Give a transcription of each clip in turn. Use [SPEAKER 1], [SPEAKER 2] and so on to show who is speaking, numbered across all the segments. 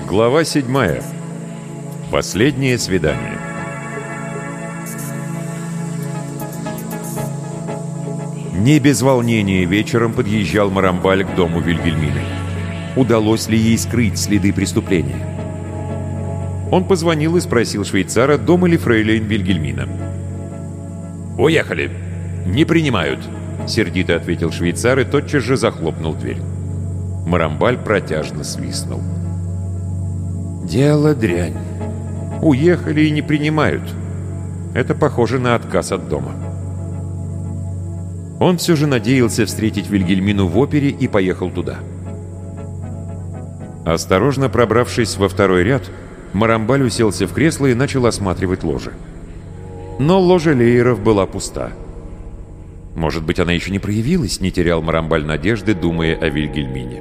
[SPEAKER 1] Глава 7. Последнее свидание. Не без волнения вечером подъезжал Марамбаль к дому Вильгельмины. Удалось ли ей скрыть следы преступления? Он позвонил и спросил швейцара, дома ли фрейлин Вильгельмина. «Уехали. Не принимают», — сердито ответил швейцар и тотчас же захлопнул дверь. Марамбаль протяжно свистнул. «Дело дрянь. Уехали и не принимают. Это похоже на отказ от дома». Он все же надеялся встретить Вильгельмину в опере и поехал туда. Осторожно пробравшись во второй ряд, Марамбаль уселся в кресло и начал осматривать ложе. Но ложа Лееров была пуста. Может быть, она еще не проявилась, не терял Марамбаль надежды, думая о Вильгельмине.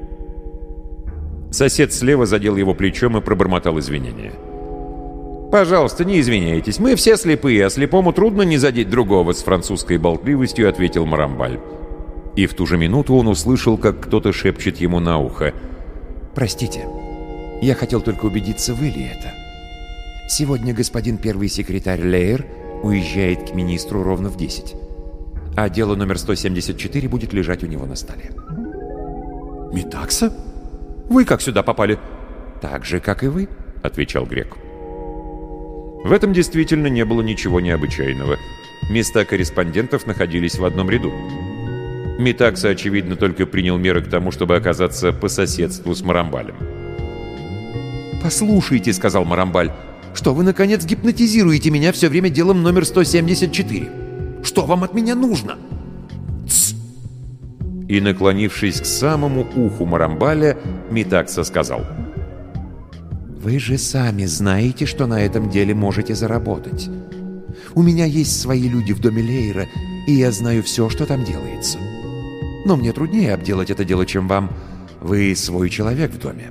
[SPEAKER 1] Сосед слева задел его плечом и пробормотал извинения. «Пожалуйста, не извиняйтесь, мы все слепые, а слепому трудно не задеть другого», — с французской болтливостью ответил Марамбаль. И в ту же минуту он услышал, как кто-то шепчет ему на ухо: «Простите, я хотел только убедиться, вы ли это? Сегодня господин первый секретарь Леер уезжает к министру ровно в 10, а дело номер 174 будет лежать у него на столе». «Митакса? Вы как сюда попали?» «Так же, как и вы», — отвечал грек. В этом действительно не было ничего необычайного. Места корреспондентов находились в одном ряду. Митакса, очевидно, только принял меры к тому, чтобы оказаться по соседству с Марамбалем. «Послушайте», — сказал Марамбаль, — «что вы, наконец, гипнотизируете меня все время делом номер 174? Что вам от меня нужно?» «Тсс!» И, наклонившись к самому уху Марамбаля, Митакса сказал: «Вы же сами знаете, что на этом деле можете заработать. У меня есть свои люди в доме Леера, и я знаю все, что там делается. Но мне труднее обделать это дело, чем вам. Вы свой человек в доме».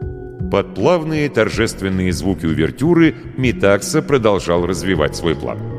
[SPEAKER 1] Под плавные торжественные звуки увертюры Митакса продолжал развивать свой план.